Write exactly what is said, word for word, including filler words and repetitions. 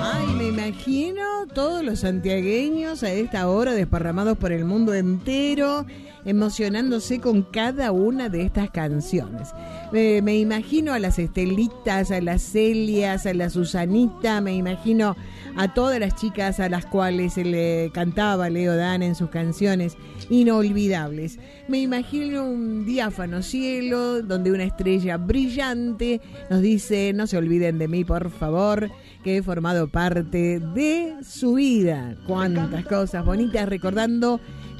Ay, me imagino todos los santiagueños a esta hora desparramados por el mundo entero, emocionándose con cada una de estas canciones. Eh, me imagino a las Estelitas, a las Celias, a la Susanita, me imagino a todas las chicas a las cuales se le cantaba Leo Dan en sus canciones inolvidables. Me imagino un diáfano cielo donde una estrella brillante nos dice: no se olviden de mí, por favor, que he formado parte de su vida. Cuántas cosas bonitas, recordando